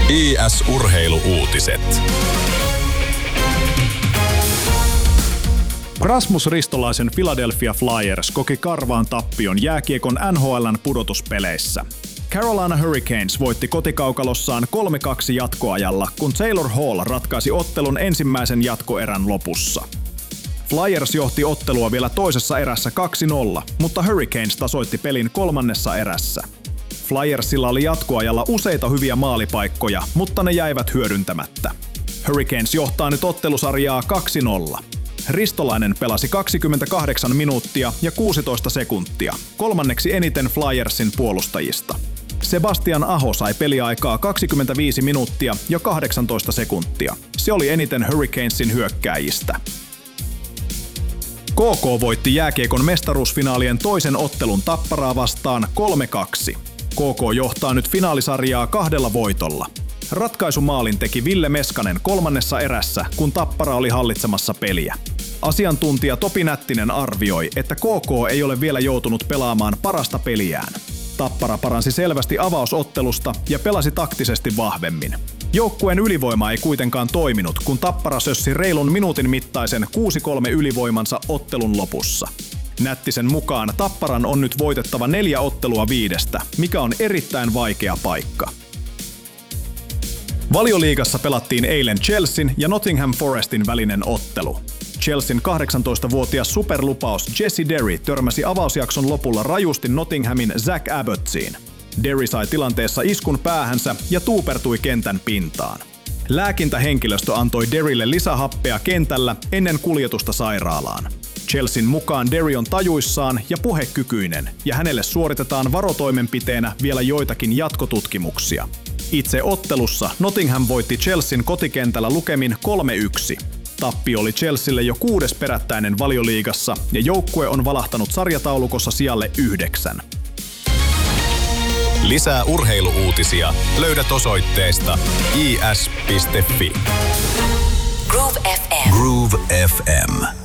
IS-urheilu-uutiset. Rasmus Ristolaisen Philadelphia Flyers koki karvaan tappion jääkiekon NHL:n pudotuspeleissä. Carolina Hurricanes voitti kotikaukalossaan 3-2 jatkoajalla, kun Taylor Hall ratkaisi ottelun ensimmäisen jatkoerän lopussa. Flyers johti ottelua vielä toisessa erässä 2-0, mutta Hurricanes tasoitti pelin kolmannessa erässä. Flyersilla oli jatkoajalla useita hyviä maalipaikkoja, mutta ne jäivät hyödyntämättä. Hurricanes johtaa nyt ottelusarjaa 2-0. Ristolainen pelasi 28 minuuttia ja 16 sekuntia, kolmanneksi eniten Flyersin puolustajista. Sebastian Aho sai peliaikaa 25 minuuttia ja 18 sekuntia. Se oli eniten Hurricanesin hyökkääjistä. KK voitti jääkiekon mestaruusfinaalien toisen ottelun Tapparaa vastaan 3-2. KK johtaa nyt finaalisarjaa 2 voitolla. Ratkaisumaalin teki Ville Meskanen kolmannessa erässä, kun Tappara oli hallitsemassa peliä. Asiantuntija Topi Nättinen arvioi, että KK ei ole vielä joutunut pelaamaan parasta peliään. Tappara paransi selvästi avausottelusta ja pelasi taktisesti vahvemmin. Joukkueen ylivoima ei kuitenkaan toiminut, kun Tappara sössi reilun minuutin mittaisen 6-3 ylivoimansa ottelun lopussa. Nättisen mukaan Tapparan on nyt voitettava 4 ottelua 5, mikä on erittäin vaikea paikka. Valioliigassa pelattiin eilen Chelsean ja Nottingham Forestin välinen ottelu. Chelsean 18-vuotias superlupaus Jesse Derry törmäsi avausjakson lopulla rajusti Nottinghamin Zach Abbottsiin. Derry sai tilanteessa iskun päähänsä ja tuupertui kentän pintaan. Lääkintähenkilöstö antoi Derrylle lisähappea kentällä ennen kuljetusta sairaalaan. Chelsean mukaan Derry on tajuissaan ja puhekykyinen, ja hänelle suoritetaan varotoimenpiteenä vielä joitakin jatkotutkimuksia. Itse ottelussa Nottingham voitti Chelsean kotikentällä lukemin 3-1. Tappio oli Chelsealle jo 6. perättäinen Valioliigassa, ja joukkue on valahtanut sarjataulukossa sijalle 9. Lisää urheilu-uutisia löydät osoitteesta is.fi. Groove FM. Groove FM.